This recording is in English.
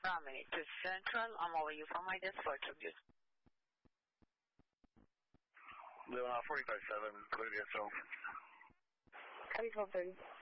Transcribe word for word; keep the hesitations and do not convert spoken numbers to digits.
Rami to Central. I'm over you for my desk for tribute. Lebanon forty-five seven, clear to get so. Copy, twelve thirty.